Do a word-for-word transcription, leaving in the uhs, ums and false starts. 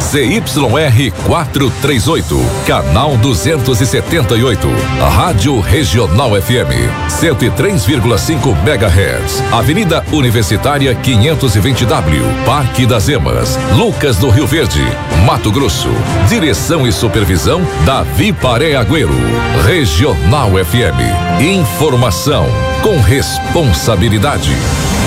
Z Y R quatrocentos e trinta e oito, canal duzentos e setenta e oito, Rádio Regional F M, cento e três vírgula cinco megahertz, Avenida Universitária quinhentos e vinte W, Parque das Emas, Lucas do Rio Verde, Mato Grosso. Direção e supervisão Davi Paré Agüero. Regional F M, informação com responsabilidade.